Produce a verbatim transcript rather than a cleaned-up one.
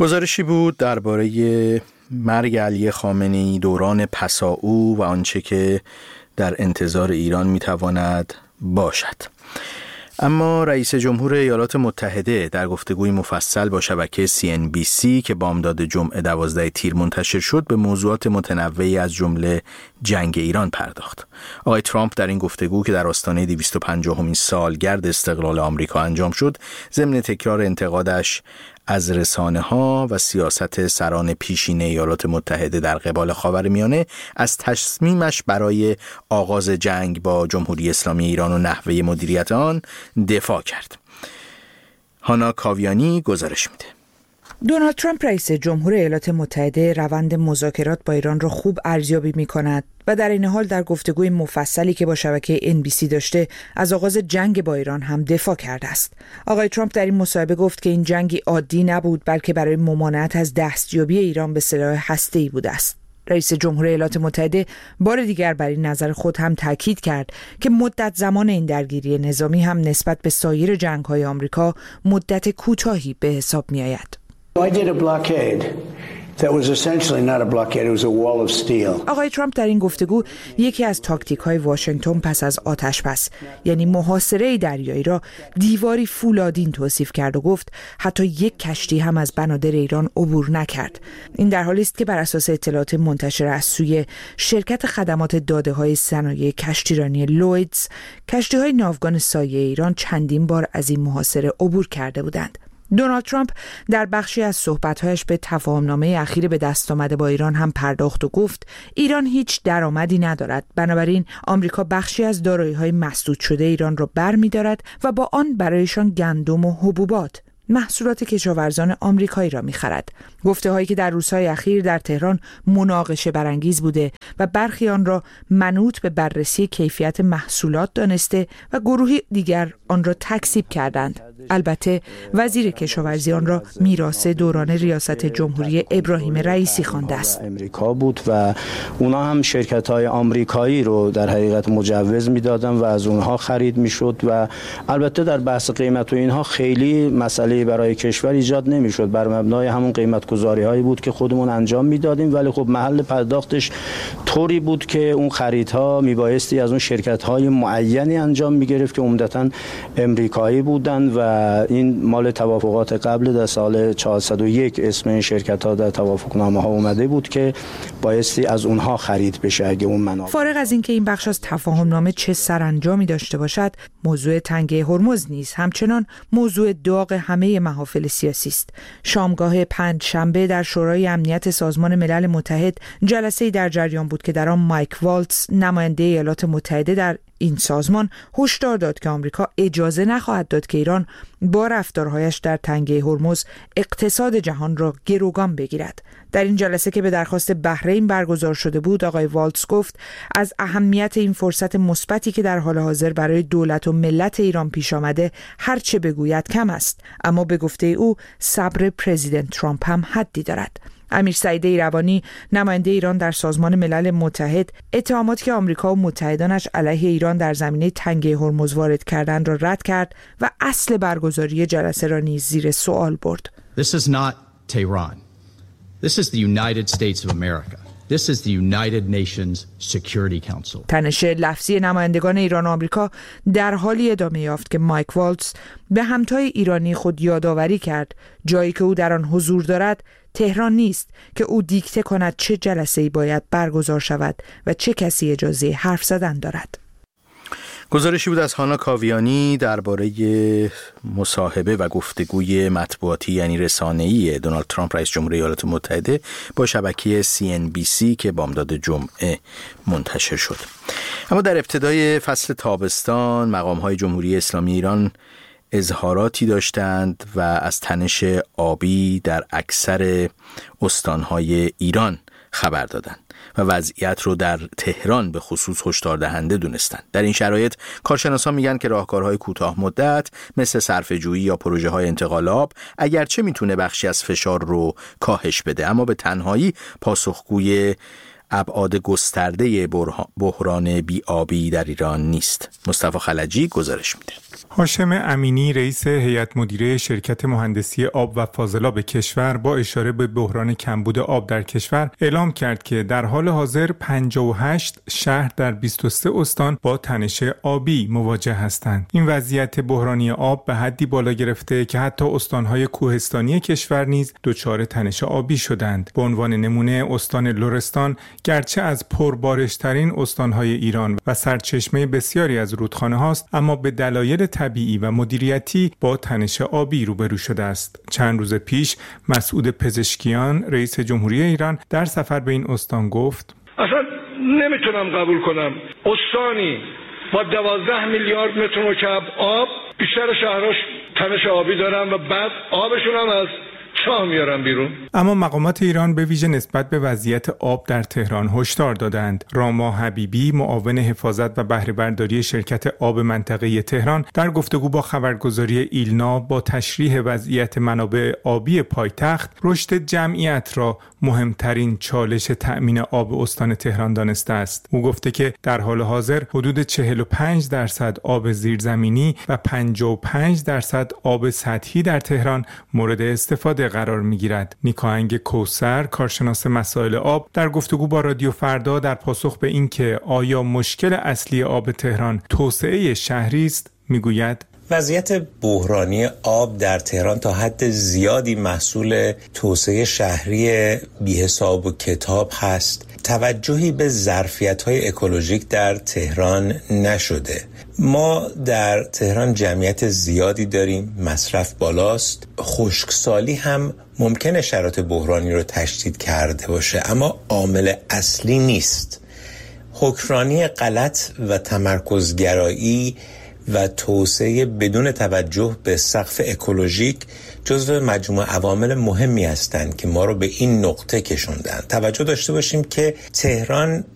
گزارشی بود درباره مرگ علی خامنه‌ای، دوران پسا او و آنچه که در انتظار ایران میتواند باشد. اما رئیس جمهور ایالات متحده در گفتگوی مفصل با شبکه سی ان بی سی که بامداد جمعه دوازده تیر منتشر شد به موضوعات متنوعی از جمله جنگ ایران پرداخت. آقای ترامپ در این گفتگو که در آستانه دویست و پنجاهمین سالگرد استقلال آمریکا انجام شد، ضمن تکرار انتقادش از رسانه‌ها و سیاست سران پیشین ایالات متحده در قبال خاورمیانه، از تصمیمش برای آغاز جنگ با جمهوری اسلامی ایران و نحوه مدیریت آن دفاع کرد. هانا کاویانی گزارش میده. دونالد ترامپ رئیس جمهور ایالات متحده روند مذاکرات با ایران را خوب ارزیابی می‌کند و در این حال در گفتگوی مفصلی که با شبکه ان بی سی داشته از آغاز جنگ با ایران هم دفاع کرده است. آقای ترامپ در این مصاحبه گفت که این جنگی عادی نبود، بلکه برای ممانعت از دستیابی ایران به سلاح هسته‌ای بوده است. رئیس جمهور ایالات متحده بار دیگر بر این نظر خود هم تاکید کرد که مدت زمان این درگیری نظامی هم نسبت به سایر جنگ‌های آمریکا مدت کوتاهی به حساب می‌آید. I did a blockade that was essentially not a blockade, it was a wall of steel. آقای ترامپ در این گفتگو یکی از تاکتیک‌های واشنگتن پس از آتش‌بس، یعنی محاصره دریایی را دیواری فولادین توصیف کرد و گفت حتی یک کشتی هم از بنادر ایران عبور نکرد. این در حالی است که بر اساس اطلاعات منتشر از سوی شرکت خدمات داده‌های صنایع کشتیرانی لویدز، کشتی‌های ناوگان سایه ایران چندین بار از این محاصره عبور کرده بودند. دونالد ترامپ در بخشی از صحبت‌هایش به تفاهم‌نامه اخیر به دست آمده با ایران هم پرداخت و گفت ایران هیچ درآمدی ندارد، بنابراین آمریکا بخشی از دارایی‌های مسدود شده ایران را برمی‌دارد و با آن برایشان گندم و حبوبات، محصولات کشاورزان آمریکایی را می‌خرد. گفته‌هایی که در روزهای اخیر در تهران مناقشه برانگیز بوده و برخی آن را منوط به بررسی کیفیت محصولات دانسته و گروهی دیگر آن را تکذیب کردند. البته وزیر کشاورزی آن را میراث دوران ریاست جمهوری ابراهیم رئیسی خوانده است. امریکا بود و اونا هم شرکت‌های آمریکایی رو در حقیقت مجوز میدادن و از اونها خرید میشد و البته در بحث قیمت و اینها خیلی مسئله برای کشور ایجاد نمیشد، بر مبنای همون قیمت گذاری هایی بود که خودمون انجام میدادیم، ولی خب محل پرداختش طوری بود که اون خریدها میبایستی از اون شرکت‌های معینی انجام میگرفت که عمدتاً امریکایی بودن و این مال توافقات قبل در سال چهارصد و یک اسم این شرکت‌ها در توافقنامه ها اومده بود که بایستی از اونها خرید بشه اگه اون منابع. فارغ از اینکه این بخش از تفاهمنامه چه سرانجامی داشته باشد، موضوع تنگه هرمز نیز همچنان موضوع داغ همه محافل سیاسی است. شامگاه پنج شنبه در شورای امنیت سازمان ملل متحد جلسه‌ای در جریان بود که در آن مایک والتز، نماینده ایالات متحده در این سازمان، هشدار داد که آمریکا اجازه نخواهد داد که ایران با رفتارهایش در تنگه هرمز اقتصاد جهان را گروگان بگیرد. در این جلسه که به درخواست بحرین برگزار شده بود، آقای والتز گفت از اهمیت این فرصت مثبتی که در حال حاضر برای دولت و ملت ایران پیش آمده هر چه بگوید کم است، اما به گفته او صبر پرزیدنت ترامپ هم حدی دارد. امیر سعید ایروانی، نماینده ایران در سازمان ملل متحد، اتهاماتی که آمریکا و متحدانش علیه ایران در زمینه تنگه هرمز وارد کردن را رد کرد و اصل برگزاری جلسه را نیز زیر سوال برد. This is not Tehran. This is the United States of America. This is the United Nations Security Council. تنش لفظی نمایندگان ایران و آمریکا در حالی ادامه یافت که مایک والتز به همتای ایرانی خود یادآوری کرد جایی که او در آن حضور دارد تهران نیست که او دیکته کند چه جلسه‌ای باید برگزار شود و چه کسی اجازه حرف زدن دارد. گزارشی بود از هانا کاویانی درباره مصاحبه و گفتگوی مطبوعاتی یعنی رسانه‌ای دونالد ترامپ رئیس جمهور ایالات متحده با شبکه سی ان بی سی که بامداد جمعه منتشر شد. اما در ابتدای فصل تابستان مقام‌های جمهوری اسلامی ایران اظهاراتی داشتند و از تنش آبی در اکثر استانهای ایران خبر دادند و وضعیت رو در تهران به خصوص هشدار دهنده دونستند. در این شرایط کارشناسان میگن که راهکارهای کوتاه مدت مثل صرفه‌جویی یا پروژه‌های انتقال آب اگرچه میتونه بخشی از فشار رو کاهش بده، اما به تنهایی پاسخگوی ابعاد گسترده بحران بی‌آبی در ایران نیست. مصطفی خلجی گزارش میده. هاشم امینی رئیس هیئت مدیره شرکت مهندسی آب و فاضلاب کشور با اشاره به بحران کمبود آب در کشور اعلام کرد که در حال حاضر پنجاه و هشت شهر در بیست و سه استان با تنش آبی مواجه هستند. این وضعیت بحرانی آب به حدی بالا گرفته که حتی استان‌های کوهستانی کشور نیز دچار تنش آبی شدند. به عنوان نمونه استان لرستان گرچه از پربارشترین استان‌های ایران و سرچشمه بسیاری از رودخانه هاست، اما به دلایل طبیعی و مدیریتی با تنش آبی روبرو شده است. چند روز پیش مسعود پزشکیان رئیس جمهوری ایران در سفر به این استان گفت: اصلا نمیتونم قبول کنم استانی با دوازده میلیارد متر مکعب آب بیشتر شهراش تنش آبی دارن و بعد آبشون هم از چاه میارن بیرون. اما مقامات ایران به ویژه نسبت به وضعیت آب در تهران هشدار دادند. راما حبیبی معاون حفاظت و بهره برداری شرکت آب منطقه تهران در گفتگو با خبرگزاری ایلنا با تشریح وضعیت منابع آبی پایتخت رشد جمعیت را مهمترین چالش تأمین آب استان تهران دانسته است. او گفته که در حال حاضر حدود چهل و پنج درصد آب زیرزمینی و پنجاه و پنج درصد آب سطحی در تهران مورد استفاده قرار می‌گیرد. نیکاهنگ کوثر کارشناس مسائل آب در گفتگو با رادیو فردا در پاسخ به اینکه آیا مشکل اصلی آب تهران توسعه شهری است میگوید: وضعیت بحرانی آب در تهران تا حد زیادی محصول توسعه شهری بی‌حساب و کتاب هست. توجهی به ظرفیت‌های اکولوژیک در تهران نشده. ما در تهران جمعیت زیادی داریم، مصرف بالاست، خشکسالی هم ممکنه شرایط بحرانی رو تشدید کرده باشه، اما عامل اصلی نیست. حکمرانی غلط و تمرکزگرایی و توسعه بدون توجه به سقف اکولوژیک جزو مجموعه عوامل مهمی هستند که ما رو به این نقطه کشوندن. توجه داشته باشیم که تهران